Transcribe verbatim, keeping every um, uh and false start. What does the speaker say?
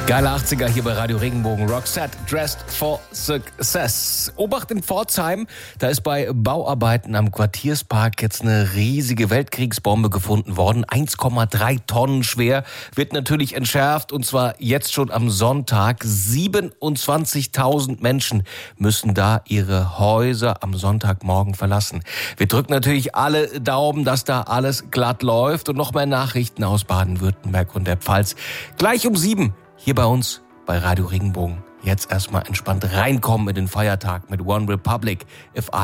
Geile achtziger hier bei Radio Regenbogen. Roxette, Dressed for Success. Obacht in Pforzheim, da ist bei Bauarbeiten am Quartierspark jetzt eine riesige Weltkriegsbombe gefunden worden. eins Komma drei Tonnen schwer, wird natürlich entschärft und zwar jetzt schon am Sonntag. siebenundzwanzigtausend Menschen müssen da ihre Häuser am Sonntagmorgen verlassen. Wir drücken natürlich alle Daumen, dass da alles glatt läuft und noch mehr Nachrichten aus Baden-Württemberg und der Pfalz. Gleich um sieben. Hier bei uns bei Radio Regenbogen. Jetzt erstmal entspannt reinkommen in den Feiertag mit One Republic. If I